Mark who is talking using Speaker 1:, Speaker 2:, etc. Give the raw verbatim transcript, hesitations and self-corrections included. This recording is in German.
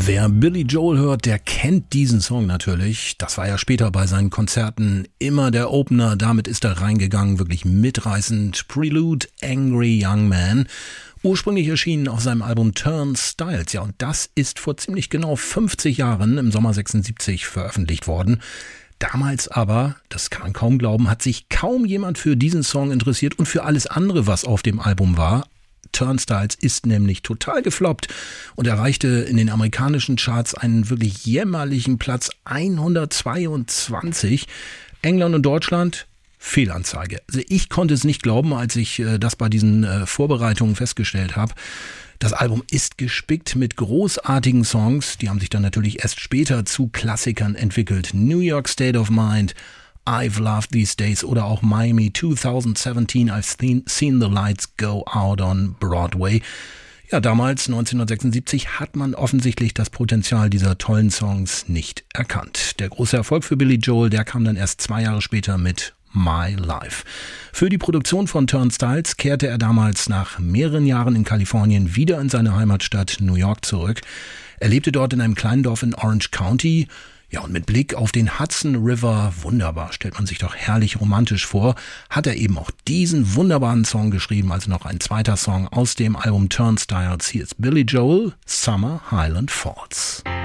Speaker 1: Wer Billy Joel hört, der kennt diesen Song natürlich. Das war ja später bei seinen Konzerten immer der Opener. Damit ist er reingegangen, wirklich mitreißend. Prelude, Angry Young Man. Ursprünglich erschienen auf seinem Album Turnstiles. Ja, und das ist vor ziemlich genau fünfzig Jahren, im Sommer sechsundsiebzig, veröffentlicht worden. Damals aber, das kann man kaum glauben, hat sich kaum jemand für diesen Song interessiert und für alles andere, was auf dem Album war. Turnstiles ist nämlich total gefloppt und erreichte in den amerikanischen Charts einen wirklich jämmerlichen Platz hundertzweiundzwanzig. England und Deutschland, Fehlanzeige. Also ich konnte es nicht glauben, als ich äh, das bei diesen äh, Vorbereitungen festgestellt habe. Das Album ist gespickt mit großartigen Songs, die haben sich dann natürlich erst später zu Klassikern entwickelt. New York State of Mind, I've Loved These Days oder auch Miami twenty seventeen, I've seen, seen the Lights Go Out on Broadway. Ja, damals, neunzehnhundertsechsundsiebzig, hat man offensichtlich das Potenzial dieser tollen Songs nicht erkannt. Der große Erfolg für Billy Joel, der kam dann erst zwei Jahre später mit My Life. Für die Produktion von Turnstiles kehrte er damals nach mehreren Jahren in Kalifornien wieder in seine Heimatstadt New York zurück. Er lebte dort in einem kleinen Dorf in Orange County. Ja, und mit Blick auf den Hudson River, wunderbar, stellt man sich doch herrlich romantisch vor, hat er eben auch diesen wunderbaren Song geschrieben, also noch ein zweiter Song aus dem Album Turnstiles. Hier ist Billy Joel, Summer Highland Falls.